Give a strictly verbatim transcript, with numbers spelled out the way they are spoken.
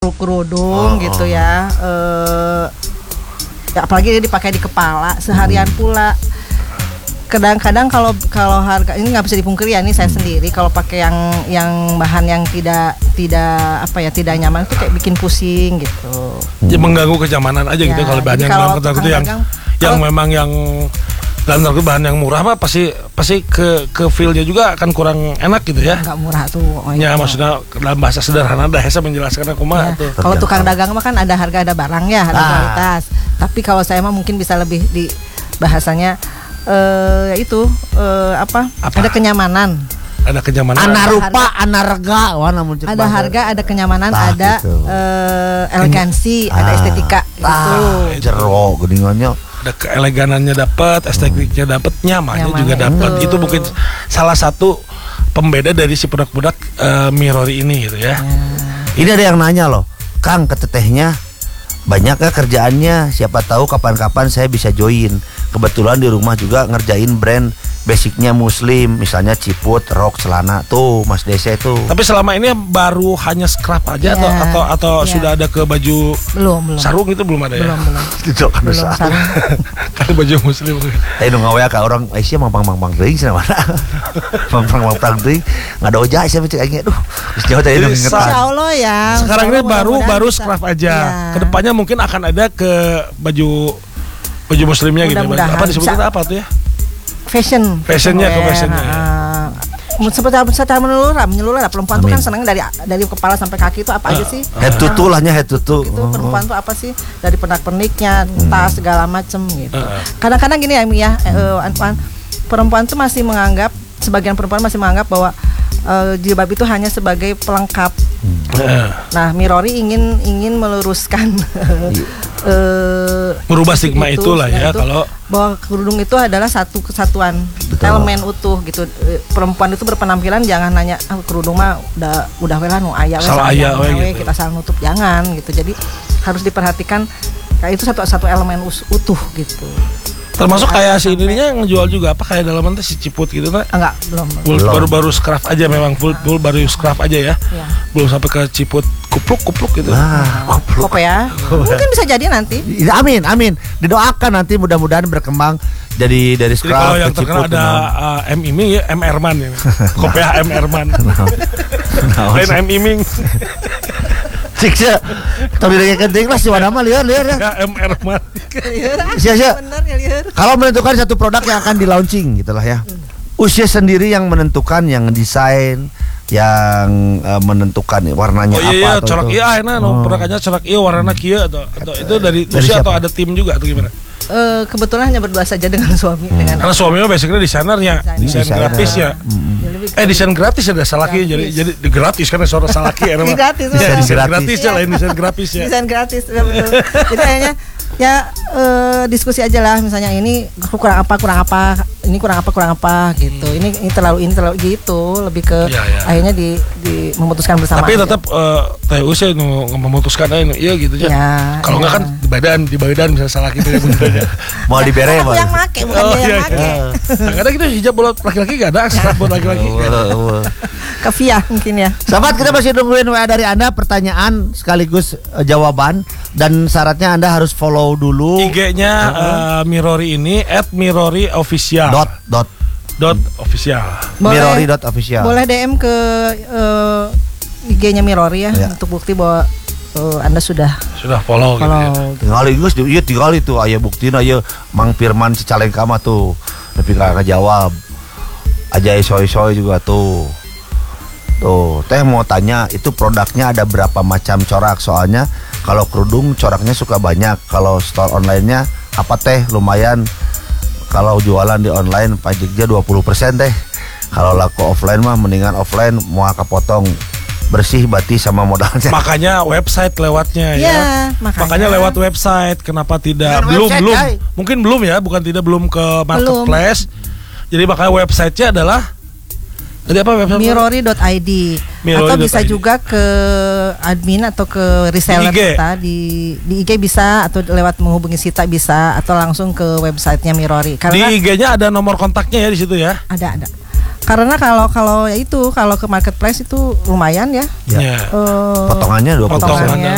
kerudung Oh. gitu ya. Eh, ya apalagi dia dipakai di kepala seharian pula. Kadang-kadang kalau kalau harga ini nggak bisa dipungkiri ya, ini saya sendiri kalau pakai yang yang bahan yang tidak tidak apa ya tidak nyaman itu kayak bikin pusing gitu. Ya mengganggu kenyamanan aja Ya, gitu kalau bahan jadi yang kalau dalam kotak tukang itu yang dagang, yang kalau- memang yang dalam tanda kutip bahan yang murah mah pasti pasti ke ke feel-nya juga akan kurang enak gitu ya. Nggak murah tuh. Oh, Ya itu. maksudnya dalam bahasa sederhana dah saya menjelaskan aku mah Ya, tuh. kalau tukang dagang mah kan ada harga ada barang ya, ada Ah. kualitas. Tapi kalau saya mah mungkin bisa lebih di bahasanya eh itu eh, apa? Apa? Ada kenyamanan, Ada kenyamanan. Ana rupa, ana rega, wah namun cek ada bahasa. harga, ada kenyamanan, Tah, ada gitu. eh, elegansi, ada Ah, estetika gitu. tah, jero geningannya. Ada keeleganannya dapat, estetiknya dapat, nyamannya Nyamannya juga dapat. itu. Itu mungkin salah satu pembeda dari si produk-produk eh, Mirori ini gitu ya. Ini ada yang nanya loh, Kang, ke tetehnya banyak gak kerjaannya? Siapa tahu kapan-kapan saya bisa join. Kebetulan di rumah juga ngerjain brand basicnya muslim, misalnya ciput, rok, celana tuh, Mas Dese tuh. Tapi selama ini baru hanya scrap aja Ya, atau atau atau ya. sudah ada ke baju Belum, belum. sarung itu belum ada ya? Belum, belum. Tidak kan Belum usah. sarung. Kan baju muslim. Tapi nu ngawe ka orang Aisyah mampang-mampang teuing cenah mana. Mampang-mampang teuing ngada ojah Aisyah cek aing aduh. Geus jauh tadi nu Jadi, ngingetan. Insya Allah ya. Sekarang Insya ini Allah baru mudah-mudahan baru bisa. scrap aja. Ya. Kedepannya mungkin akan ada ke baju baju muslimnya gitu. Mudah-mudahan Apa disebutnya bisa. apa tuh ya? Fashion. Fashionnya ke wear, fashionnya, ya. ah. Seperti secara menyeluruh, menyeluruh lah. Perempuan tuh kan senang dari dari kepala sampai kaki itu apa aja sih? Head to toe lahnya head to toe. Gitu, perempuan tuh apa sih? Dari pernak-perniknya, tas segala macem gitu. Heeh. Kadang-kadang gini ya, Mi ya, eh, eh, Antoine, perempuan tuh masih menganggap, sebagian perempuan masih menganggap bahwa eh, jilbab itu hanya sebagai pelengkap. Heeh. Nah, Mirori ingin ingin meluruskan eh, Merubah stigma itu, itulah ya, itu, kalau bahwa kerudung itu adalah satu kesatuan, Betul. elemen utuh gitu. Eh, Perempuan itu berpenampilan jangan nanya ah, kerudung mah udah udah we lah nu aya we, Salah aya we we, gitu. kita salah nutup, jangan gitu. Jadi harus diperhatikan kayak itu satu satu elemen us- utuh gitu. termasuk kayak si ininya yang ngejual juga apa kayak dalam si ciput gitu kan? Ah, enggak, belum. Full, Belum. baru-baru scrap aja memang full full baru scrap aja ya. Ya. Belum sampai ke ciput kupluk-kupluk gitu. Nah, Kok ya? Mungkin bisa jadi nanti. amin, amin. Didoakan nanti mudah-mudahan berkembang jadi dari Jadi scrap kalau yang ke terkenal ciput, ada naon. uh, M Iming ya M Erman ya. Kopiah M Erman. Naon Lain sih? M Iming Cik sia. Tapi lagi kenting lah si Wadama liar liar ya. ya M Erman. Sia sia. Bener ya, liar. Kalau menentukan satu produk yang akan di launching gitulah ya. Usia sendiri yang menentukan, yang desain, yang eh, menentukan warnanya Oh iya, apa iya atau corak itu. iya enak no, Oh. produkannya corak iya warna kieu atau atau itu dari, Dari usia atau siapa? ada tim juga atau gimana? Eh, kebetulan hanya berdua saja dengan suami, dengan Karena suaminya basically desainernya, desain Desainer. gratis ya. Ya, lebih ke- Eh desain gratis ya salaki Gratis. jadi jadi di gratis kan seorang salaki ya nama. Gratis, Ya, betul. desain Gratis. gratis ya lain desain gratis ya. desain gratis ya, betul. Jadi kayaknya ya eh, diskusi aja lah, misalnya ini kurang apa kurang apa ini kurang apa kurang apa gitu, ini ini terlalu ini terlalu gitu, lebih ke Iya, iya. akhirnya di, di memutuskan bersama Tapi aja. tetap eh, T U sih nu memutuskan aja nu iya gitu ya. Ya, Kalau enggak ya. kan di badan di badan bisa salah gitu ya bener ya. Mau dibere Aku Bang. yang make bukan Oh, dia yang iya, make. iya. Nah, kadang kita hijab buat laki-laki gak ada, scrap buat laki-laki. Oh, oh. Kafiah mungkin ya. Sahabat, kita masih nungguin W A dari Anda, pertanyaan sekaligus eh, jawaban, dan syaratnya Anda harus follow dulu I G-nya eh, Mirori ini at Mirori official. dot dot dot official. Mirori dot official. Boleh D M ke eh, I G-nya Mirori ya, Ya. untuk bukti bahwa eh, Anda sudah Sudah follow, gitu ya. kalau Tinggal geus ieu tinggal itu aya buktina ieu Mang Firman Cicalengka mah tuh. Tapi kagak jawab. Aja soy-soy juga tuh. Tuh, teh mau tanya itu produknya ada berapa macam corak, soalnya kalau kerudung coraknya suka banyak, kalau store online-nya apa teh lumayan, kalau jualan di online pajaknya dua puluh persen teh, kalau laku offline mah mendingan offline mau kepotong bersih bati sama modalnya. Makanya website lewatnya ya. Ya, makanya. Makanya lewat website. Kenapa tidak? Dengan belum website, belum. Jai. Mungkin belum ya, bukan tidak belum ke marketplace. Jadi makanya websitenya adalah tadi apa website? mirori dot i d Mirori atau dot bisa i d. juga ke admin atau ke reseller Di I G. kita di di I G bisa, atau lewat menghubungi Sita bisa, atau langsung ke websitenya Mirori, Di karena I G-nya ada nomor kontaknya ya di situ ya. ada ada karena kalau kalau ya itu kalau ke marketplace itu lumayan ya. Ya. Ya. Eh, Potongannya dua puluh persen. potongannya